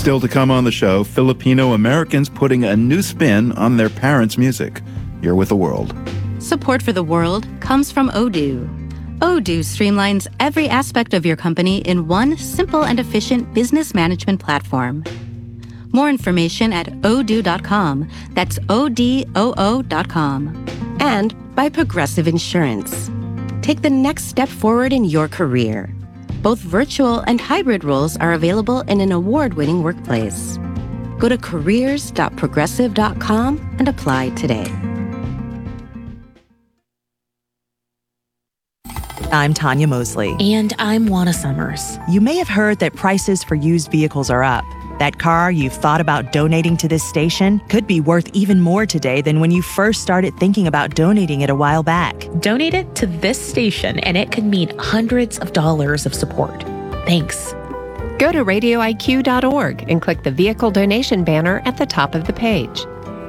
Still to come on the show, Filipino Americans putting a new spin on their parents' music. You're with The World. Support for The World comes from Odoo. Odoo streamlines every aspect of your company in one simple and efficient business management platform. More information at odoo.com. That's ODOO.com. And by Progressive Insurance. Take the next step forward in your career. Both virtual and hybrid roles are available in an award-winning workplace. Go to careers.progressive.com and apply today. I'm Tanya Mosley. And I'm Juana Summers. You may have heard that prices for used vehicles are up. That car you've thought about donating to this station could be worth even more today than when you first started thinking about donating it a while back. Donate it to this station and it could mean hundreds of dollars of support. Thanks. Go to radioiq.org and click the vehicle donation banner at the top of the page.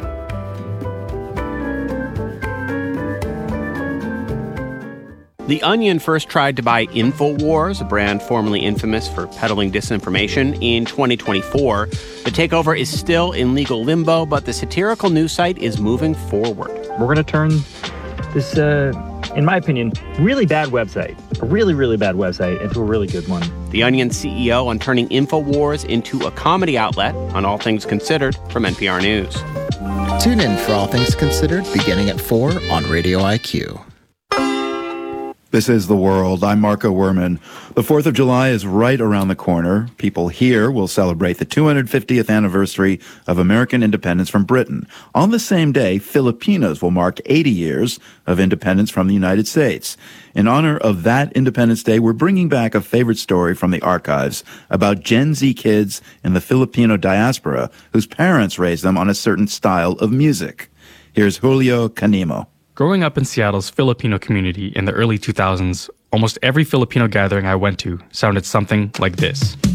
The Onion first tried to buy InfoWars, a brand formerly infamous for peddling disinformation, in 2024. The takeover is still in legal limbo, but the satirical news site is moving forward. We're going to turn this, in my opinion, really bad website, a really, really bad website, into a really good one. The Onion CEO on turning InfoWars into a comedy outlet on All Things Considered from NPR News. Tune in for All Things Considered beginning at 4 on Radio IQ. This is The World. I'm Marco Werman. The 4th of July is right around the corner. People here will celebrate the 250th anniversary of American independence from Britain. On the same day, Filipinos will mark 80 years of independence from the United States. In honor of that Independence Day, we're bringing back a favorite story from the archives about Gen Z kids in the Filipino diaspora whose parents raised them on a certain style of music. Here's Julio Canimo. Growing up in Seattle's Filipino community in the early 2000s, almost every Filipino gathering I went to sounded something like this.